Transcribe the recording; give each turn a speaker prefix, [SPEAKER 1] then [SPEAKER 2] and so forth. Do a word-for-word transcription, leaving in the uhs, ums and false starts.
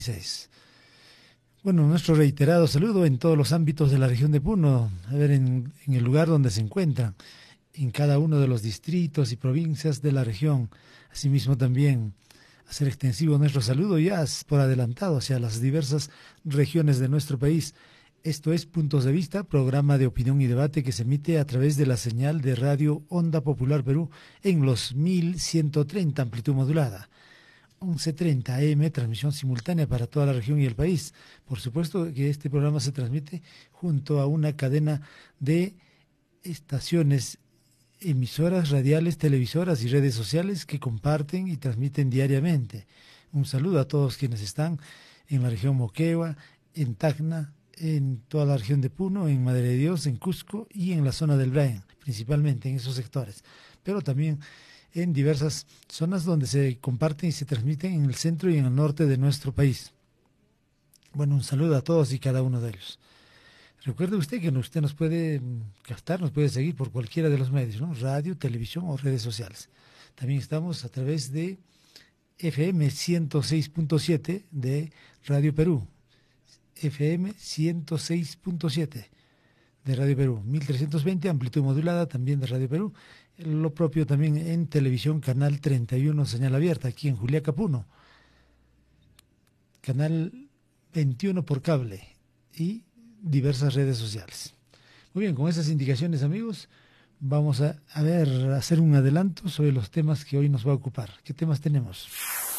[SPEAKER 1] seis. Bueno, nuestro reiterado saludo en todos los ámbitos de la región de Puno, a ver, en, en el lugar donde se encuentran, en cada uno de los distritos y provincias de la región. Asimismo también hacer extensivo nuestro saludo ya por adelantado hacia las diversas regiones de nuestro país. Esto es Puntos de Vista, programa de opinión y debate que se emite a través de la señal de Radio Onda Popular Perú en los mil ciento treinta amplitud modulada. once treinta A M, transmisión simultánea para toda la región y el país. Por supuesto que este programa se transmite junto a una cadena de estaciones, emisoras radiales, televisoras y redes sociales que comparten y transmiten diariamente. Un saludo a todos quienes están en la región Moquegua, en Tacna, en toda la región de Puno, en Madre de Dios, en Cusco y en la zona del Brain, principalmente en esos sectores. Pero también en diversas zonas donde se comparten y se transmiten en el centro y en el norte de nuestro país. Bueno, un saludo a todos y cada uno de ellos. Recuerde usted que usted nos puede captar, nos puede seguir por cualquiera de los medios, ¿no? Radio, televisión o redes sociales. También estamos a través de F M ciento seis punto siete de Radio Perú, F M ciento seis punto siete de Radio Perú, mil trescientos veinte, amplitud modulada también de Radio Perú. Lo propio también en televisión, canal treinta y uno, señal abierta, aquí en Juliaca, Puno. Canal veintiuno por cable y diversas redes sociales. Muy bien, con esas indicaciones, amigos, vamos a, a ver, a hacer un adelanto sobre los temas que hoy nos va a ocupar. ¿Qué temas tenemos?